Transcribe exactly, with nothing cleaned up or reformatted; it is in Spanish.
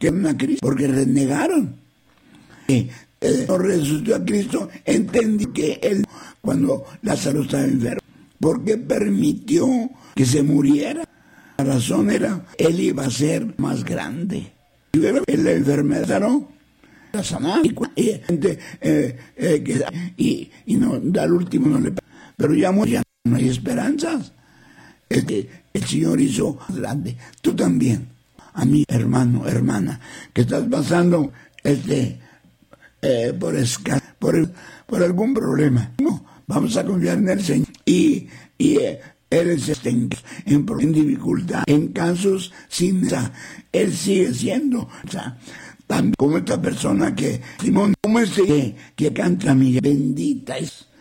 que una crisis, porque renegaron. Y, eh, no resucitó a Cristo, entendí que él, cuando Lázaro estaba enfermo, porque permitió que se muriera. La razón era, él iba a ser más grande. Y la enfermedad no la sanaba. Y, eh, eh, y, y no, al último no le... Pero ya, ya no hay esperanzas. Es que el Señor hizo más grande. Tú también, a mi hermano, hermana, que estás pasando este, eh, por, esca por, por algún problema. No, vamos a confiar en el Señor. Y, y eh, Él se en, en, en dificultad, en casos sin esa, Él sigue siendo, o sea, tan como esta persona que, Simón, como este que, que canta a mí, bendita es